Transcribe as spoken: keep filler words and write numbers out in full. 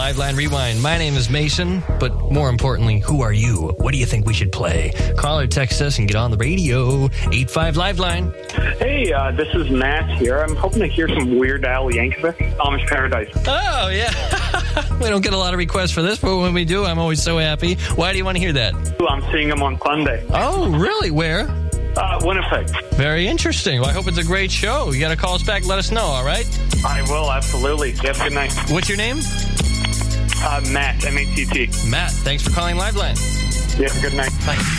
Liveline Rewind. My name is Mason, but more importantly, who are you? What do you think we should play? Call or text us and get on the radio. eight five Liveline. Hey, uh, this is Matt here. I'm hoping to hear some Weird Al Yankovic, Amish Paradise. Oh, yeah. We don't get a lot of requests for this, but when we do, I'm always so happy. Why do you want to hear that? I'm seeing him on Sunday. Oh, really? Where? Uh, Winnipeg. Very interesting. Well, I hope it's a great show. You got to call us back. Let us know, all right? I will, absolutely. You have a good night. What's your name? Uh, Matt, M A T T. Matt, thanks for calling Liveline. You have a good night. Bye.